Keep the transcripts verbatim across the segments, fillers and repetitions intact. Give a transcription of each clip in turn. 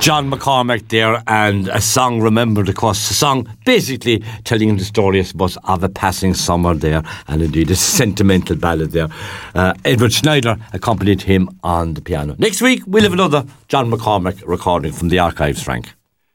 John McCormack there, and a song remembered, of course, a song basically telling the story, I suppose, of a passing summer there, and indeed a sentimental ballad there. Uh, Edward Schneider accompanied him on the piano. Next week we'll have another John McCormack recording from the archives, Frank.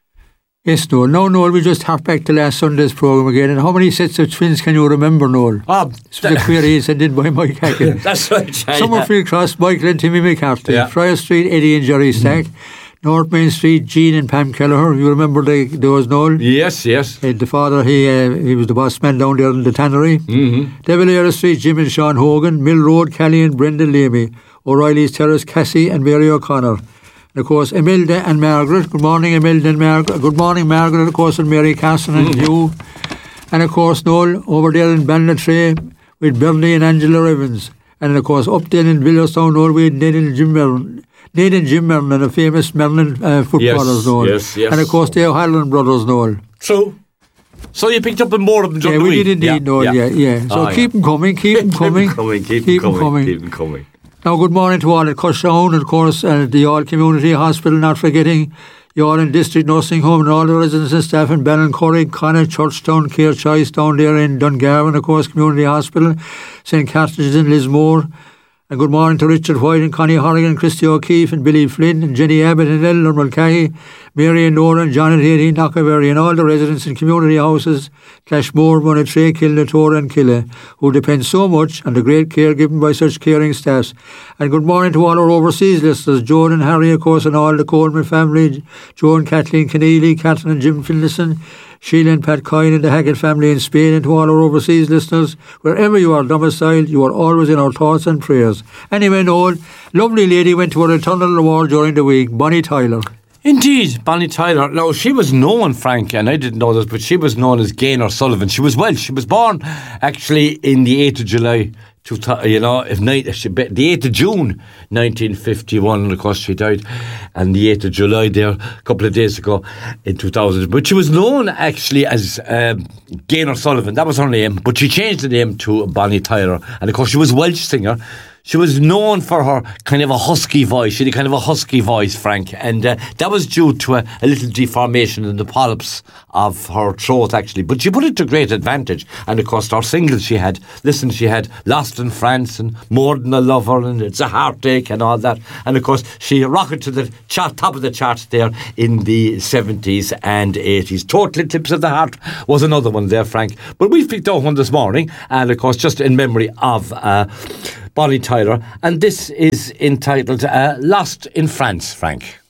Yes, Noel. Now, Noel, we just hark back to last Sunday's programme again. And how many sets of twins can you remember, Noel? Oh, this was a query sent in by Mike Hackett. That's right, yeah. Summerfield Cross, Michael and Timmy McCarthy. Yeah. Friar Street, Eddie and Jerry Stack. Mm. North Main Street, Jean and Pam Kelleher. You remember the, those, Noel? Yes, yes. Uh, the father, he uh, he was the boss man down there in the tannery. Mm-hmm. De Valera Street, Jim and Sean Hogan. Mill Road, Callie and Brendan Leamy. O'Reilly's Terrace, Cassie and Mary O'Connor. And of course, Imelda and Margaret. Good morning, Imelda and Margaret. Good morning, Margaret, of course, and Mary Carson and mm. you. And of course, Noel, over there in Ballinatray with Bernie and Angela Evans. And of course, up there in Villarstown, Noel, we had Ned and Jim Merlin. Ned and Jim Merlin, the famous Merlin uh, footballers, yes, Noel. Yes, yes. And of course, the O'Halloran brothers, Noel. True. So you picked up more of them during yeah, the week? Yeah, we did indeed, Noel, yeah, yeah. yeah. So oh, keep yeah. them coming, keep them coming. Keep them coming, keep, keep them coming, coming. Keep them coming. Now, good morning to all at Cushtown, and of course, uh, the All Community Hospital, not forgetting the All in District Nursing Home and all the residents and staff in Ballincorrig, Connacht, Churchtown, Cairchoice, down there in Dungarvan, of course, Community Hospital, Saint Catherine's in Lismore. And good morning to Richard White and Connie Horrigan, Christy O'Keefe and Billy Flynn and Jenny Abbott and Eleanor Mulcahy, Mary and Nora and John and Hayley Knockaberry and all the residents in community houses, Clashmore, Monetray, Kilnatora and Killa, who depend so much on the great care given by such caring staffs. And good morning to all our overseas listeners, Joan and Harry, of course, and all the Coleman family, Joan, Kathleen Keneally, Catherine and Jim Finlayson, Sheila and Pat Coyne and the Hackett family in Spain, and to all our overseas listeners, wherever you are domiciled, you are always in our thoughts and prayers. Anyway, Noel, lovely lady went to her eternal award during the week, Bonnie Tyler. Indeed, Bonnie Tyler. Now, she was known, Frank, and I didn't know this, but she was known as Gaynor Sullivan. She was Welsh. She was born, actually, in the eighth of July, you know, if night, the eighth of June, nineteen fifty-one, and of course she died, and the eighth of July there, a couple of days ago, in two thousand. But she was known, actually, as um, Gaynor Sullivan. That was her name, but she changed the name to Bonnie Tyler. And of course, she was a Welsh singer. She was known for her kind of a husky voice. She had a kind of a husky voice, Frank. And uh, that was due to a, a little deformation in the polyps of her throat, actually. But she put it to great advantage. And, of course, her singles she had, listen, she had Lost in France and More Than a Lover and It's a Heartache and all that. And, of course, she rocketed to the chart, top of the charts there in the seventies and eighties. Total Eclipse of the Heart was another one there, Frank. But we've picked out one this morning. And, of course, just in memory of Uh, Bonnie Tyler, and this is entitled uh, Lost in France, Frank.